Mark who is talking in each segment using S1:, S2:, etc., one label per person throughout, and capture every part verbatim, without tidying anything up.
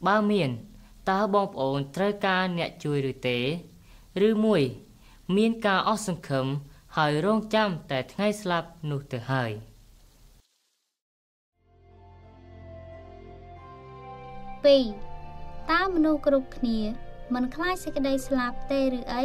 S1: បើមានតើបងប្អូនត្រូវការអ្នកជួយឬទេឬមួយមានការអស់សង្ឃឹមហើយរងចាំតែថ្ងៃស្លាប់នោះទៅហើយ
S2: ពីរតើមនុស្សគ្រប់គ្នាមិនខ្លាចសេចក្តីស្លាប់ទេឬអី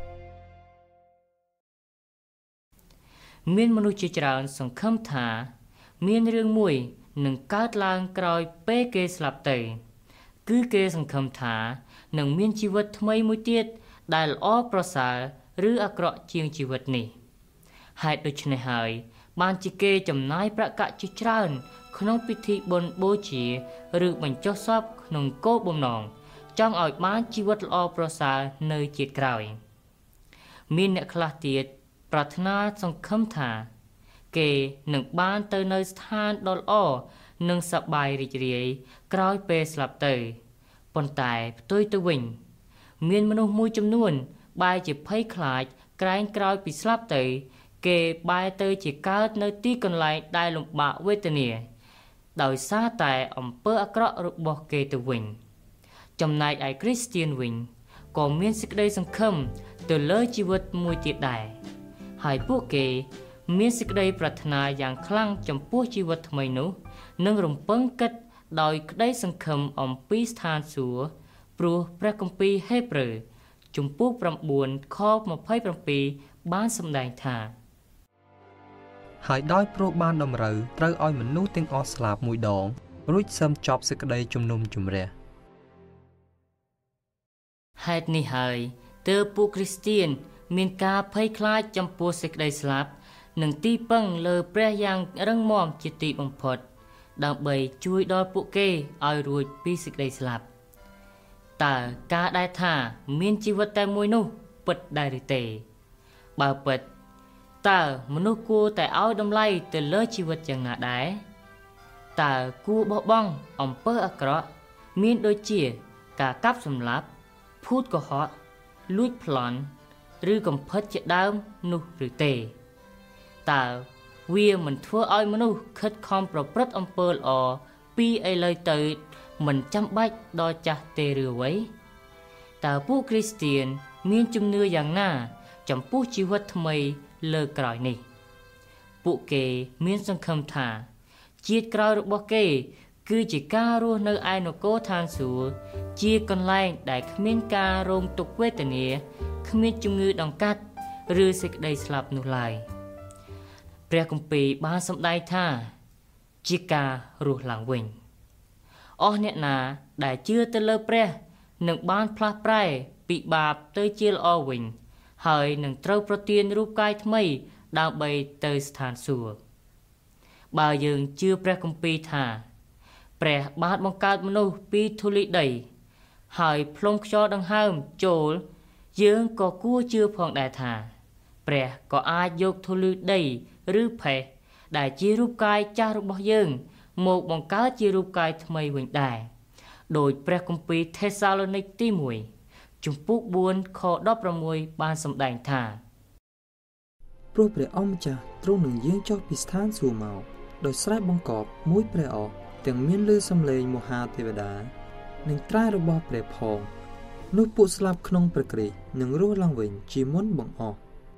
S1: មានមនុស្សជាច្រើនសង្ឃឹមថាមានរឿងមួយនឹងកើតឡើងក្រោយពេលគេស្លាប់ទៅគឺគេសង្ឃឹមថានឹងមានជីវិតថ្មីមួយទៀតដែលល្អប្រសើរឬអាក្រក់ជាងជីវិតនេះហេតុដូច្នេះហើយបានជាគេចំណាយប្រាក់កាក់ជាច្រើនក្នុងពិធីបុណ្យបូជាឬបញ្ចុះសពក្នុងគោលបំណងចង់ឲ្យបានជីវិតល្អប្រសើរនៅជាតិក្រោយមានអ្នកខ្លះទៀតប្រាថ្នាសង្ឃឹមថាគេនឹងបានទៅនៅស្ថានដ៏ល្អនិងសប្បាយរីករាយក្រោយពេលស្លាប់ទៅប៉ុន្តែផ្ទុយទៅវិញមានមនុស្សមួយចំនួនបែរជាភ័យខ្លាចក្រែងក្រោយពីស្លាប់ទៅគេបែរទៅជាកើតនៅទីកន្លែងដែលលំបាកវេទនាដោយសារតែអំពើអាក្រក់របស់គេទៅវិញចំណែកឯគ្រីស្ទានវិញក៏មានសេចក្តីសង្ឃឹមទៅលើជីវិតមួយទៀតដែរហើយពួកគេមានសេចក្តីប្រាថ្នាយ៉ាងខ្លាំងចំពោះជីវិតថ្មីនោះនិងរំពឹងគិតដោយក្តីសង្ឃឹមអំពីស្ថានសួគ៌ព្រោះព្រះគម្ពីរហេព្រើរជំពូក៩ខម្ភៃ៧បានសម្ដែងថា
S3: ហើយដោយព្រោះបានតម្រូវត្រូវឲ្យមនុស្សទាំងអស់ស្លាប់មួយដងរួចសឹមចប់សេចក្តីជំនុំជម្រះ
S1: ហេតុនេះហើយទើបពួកគ្រីស្ទានមានការភ័យខ្លាចចំពោះសេចក្តីស្លាប់និងទីពឹងលើព្រះយ៉ាងរឹងមាំជាទីបំផុតដើម្បីជួយដល់ពួកគេឲ្យរួចពីសេចក្តីស្លាប់តើការដែលថាមានជីវិតតែមួយនោះពិតដែរឬទេបើពិតតើមនុស្សគួរតែឲ្យតម្លៃទៅលើជីវិតយ៉ាងណាដែរតើគួរបោះបង់អំពើអាក្រក់មានដូចជាការកាប់សម្លាប់ភូតកុហកលួចប្លន់ឬកំផិតជាដើមនោះឬទេតើវាមិនធ្វើឲ្យមនុស្សខិតខំប្រព្រឹត្តអំពើល្អពីឥឡូវទៅមិនចាំបាច់ដល់ចាស់ទេឬអ្វីតើពួកគ្រីស្ទានមានជំនឿយ៉ាងណាចំពោះជីវិតថ្មីលើក្រោយនេះពួកគេមានសង្ឃឹមថាជាតិក្រោយរបស់គេគឺជាការរស់នៅឯនគរឋានសួគ៌ជាកន្លែងដែលគ្មានការរងទុក្ខវេទនាគ្មានជំងឺដង្កាត់ឬសេចក្តីស្លាប់នោះឡើយព្រះគម្ពីរបានសម្ដែងថាជាការរស់ឡើងវិញអស់អ្នកណាដែលជឿទៅលើព្រះនឹងបានផ្លាស់ប្រែពីបាបទៅជាល្អវិញហើយនឹងត្រូវប្រទានរូបកាយថ្មីដើម្បីទៅស្ថានសួគ៌បើយើងជឿព្រះគម្ពីរថាព្រះបានបង្កើតមនុស្សពីធូលីដីហើយផ្លុំខ្យល់ដង្ហើមចូលយើងក៏គួរជឿផងដែរថាព្រះក៏អាចយកធូលីដីឬផេះដែលជារូបកាយចាស់របស់យើងមកបង្កើតជារូបកាយថ្មីវិញដែរដោយព្រះគម្ពីរថេសាឡូនីកទីមួយជំពូក៤ខដប់៦បានសម្ដែងថា
S3: ព្រោះព្រះអង្គម្ចាស់ទ្រង់នឹងយាងចុះពីស្ថានសួគ៌មកដោយស្រែបង្កប់មួយព្រះអស់ទាំងមានឮសំឡេងមហាទេវតានិងត្រារបស់ព្រះផងនោះពួកស្លាប់ក្នុងព្រះគ្រីស្ទនឹងរស់ឡើងវិញជាមុនបង្អស់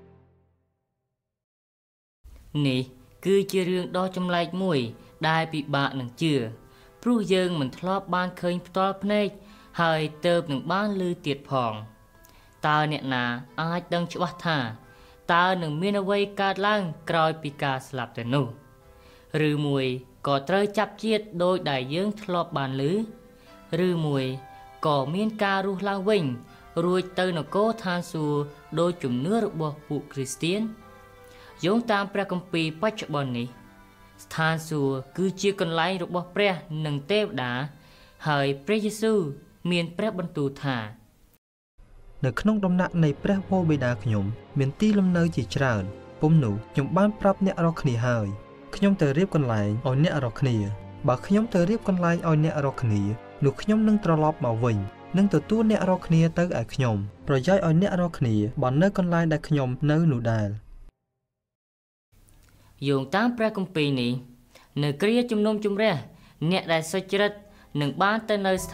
S1: នេះគឺជារឿងដ៏ចម្លែកមួយដែលពិបាកនឹងជឿព្រោះយើងមិនធ្លាប់បានឃើញផ្ទាល់ភ្នែកហើយទើបនឹងបានឮទៀតផងតើអ្នកណាអាចដឹងច្បាស់ថាតើនឹងមានអ្វីកើតឡើងក្រោយពីការស្លាប់ទៅនោះឬមួយក៏ត្រូវចាប់ជាតិដោយដែលយើងធ្លាប់បានឮឬមួយក៏មានការរស់ឡើងវិញរួចទៅនគរឋានសួគ៌ដោយជំនឿរបស់ពួកគ្រីស្ទានយោងតាមព្រះគម្ពីរបច្ចុប្បន្ននេះស្ថានសួគ៌គឺជាកន្លែងរបស់ព្រះនិងទេវតាហើយព្រះយេស៊ូវមានព្រះបន្ទូលថា
S3: នៅក្នុងដំណាក់នៃព្រះវរបិតាខ្ញុំមានទីលំនៅជាច្រើនពុំនោះខ្ញុំបានប្រាប់អ្នករាល់គ្នាហើយខ្ញុំទៅរៀបកន្លែងឲ្យអ្នករាល់គ្នាបើខ្ញុំទៅរៀបកន្លែងឲ្យអ្នករាល់គ្នានោះខ្ញុំនឹងត្រឡប់មកវិញនឹងទទួលអ្នករាល់គ្នាទៅឯខ្ញុំប្រយោជន៍ឲ្យអ្នករាល់គ្នាបាននៅកន្លែងដែលខ្ញុំនៅនោះដែរ
S1: យោងតាមព្រះគម្ពីរនេះនៅគ្រាជំនុំជម្រះអ្នកដែលសុចរិតនឹងបានទៅនៅ